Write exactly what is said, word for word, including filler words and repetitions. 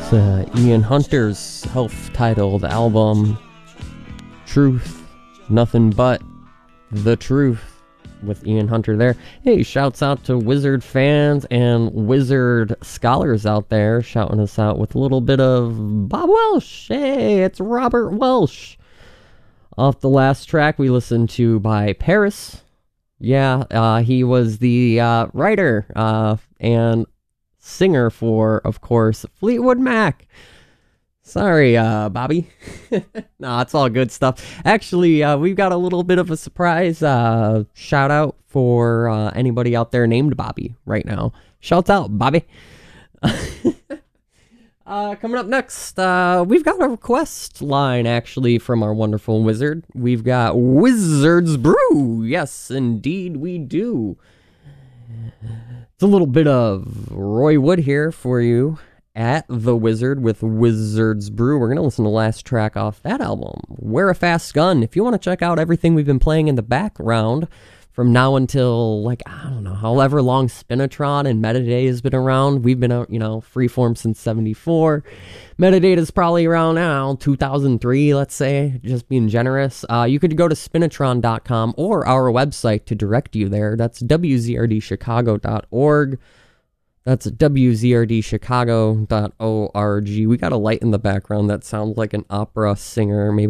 It's uh, Ian Hunter's self-titled album, Truth, Nothing But the Truth, with Ian Hunter there. Hey, shouts out to Wizard fans and Wizard scholars out there, shouting us out with a little bit of Bob Welsh. Hey, it's Robert Welsh. Off the last track we listened to by Paris. Yeah, uh, he was the uh, writer uh, and singer for, of course, Fleetwood Mac. Sorry, uh, Bobby. Nah, it's all good stuff. Actually, uh, we've got a little bit of a surprise uh, shout out for uh, anybody out there named Bobby right now. Shouts out, Bobby. uh, coming up next, uh, we've got a request line, actually, from our wonderful wizard. We've got Wizard's Brew. Yes, indeed, we do. It's a little bit of Roy Wood here for you at The Wizard with Wizard's Brew. We're going to listen to the last track off that album, Wear a Fast Gun. If you want to check out everything we've been playing in the background from now until, like, I don't know, however long Spinatron and Metadata has been around. We've been out, you know, freeform since seventy-four. Metadata is probably around now, two thousand three, let's say, just being generous. Uh, you could go to spinatron dot com or our website to direct you there. That's w z r d chicago dot org. That's w z r d chicago dot org. We got a light in the background that sounds like an opera singer. Maybe